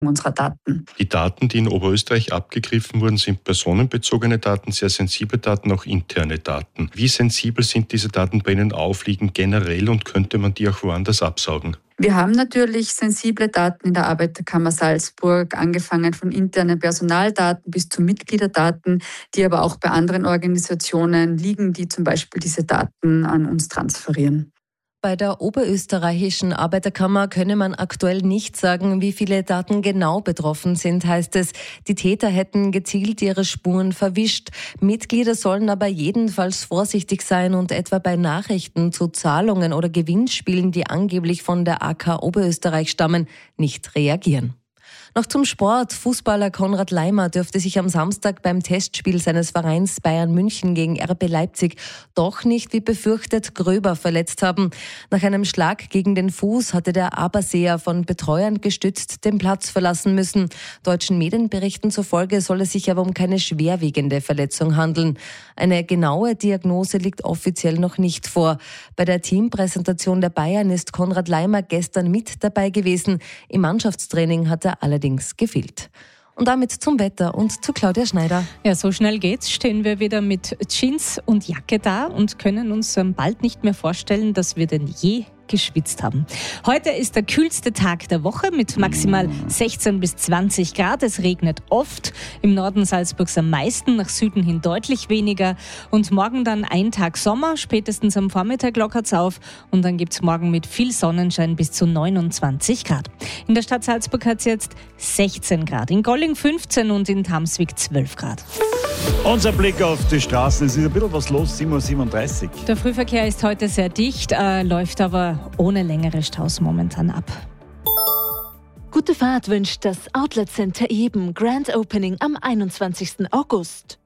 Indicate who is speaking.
Speaker 1: unserer Daten.
Speaker 2: Die Daten, die in Oberösterreich abgegriffen wurden, sind personenbezogene Daten, sehr sensible Daten, auch interne Daten. Wie sensibel sind diese Daten bei Ihnen aufliegen generell und könnte man die auch woanders absaugen?
Speaker 1: Wir haben natürlich sensible Daten in der Arbeiterkammer Salzburg, angefangen von internen Personaldaten bis zu Mitgliederdaten, die aber auch bei anderen Organisationen liegen, die zum Beispiel diese Daten an uns transferieren.
Speaker 3: Bei der Oberösterreichischen Arbeiterkammer könne man aktuell nicht sagen, wie viele Daten genau betroffen sind, heißt es. Die Täter hätten gezielt ihre Spuren verwischt. Mitglieder sollen aber jedenfalls vorsichtig sein und etwa bei Nachrichten zu Zahlungen oder Gewinnspielen, die angeblich von der AK Oberösterreich stammen, nicht reagieren. Noch zum Sport. Fußballer Konrad Laimer dürfte sich am Samstag beim Testspiel seines Vereins Bayern München gegen RB Leipzig doch nicht, wie befürchtet, gröber verletzt haben. Nach einem Schlag gegen den Fuß hatte der Aberseer von Betreuern gestützt den Platz verlassen müssen. Deutschen Medienberichten zufolge soll es sich aber um keine schwerwiegende Verletzung handeln. Eine genaue Diagnose liegt offiziell noch nicht vor. Bei der Teampräsentation der Bayern ist Konrad Laimer gestern mit dabei gewesen. Im Mannschaftstraining hat er allerdings gefehlt. Und damit zum Wetter und zu Claudia Schneider.
Speaker 4: Ja, so schnell geht's. Stehen wir wieder mit Jeans und Jacke da und können uns bald nicht mehr vorstellen, dass wir denn je geschwitzt haben. Heute ist der kühlste Tag der Woche mit maximal 16 bis 20 Grad. Es regnet oft. Im Norden Salzburgs am meisten, nach Süden hin deutlich weniger. Und morgen dann ein Tag Sommer. Spätestens am Vormittag lockert's auf. Und dann gibt's morgen mit viel Sonnenschein bis zu 29 Grad. In der Stadt Salzburg hat's jetzt 16 Grad. In Golling 15 und in Tamswig 12 Grad.
Speaker 5: Unser Blick auf die Straßen. Es ist ein bisschen was los, 7:37 Uhr.
Speaker 4: Der Frühverkehr ist heute sehr dicht, läuft aber ohne längere Staus momentan ab.
Speaker 6: Gute Fahrt wünscht das Outlet Center Eben. Grand Opening am 21. August.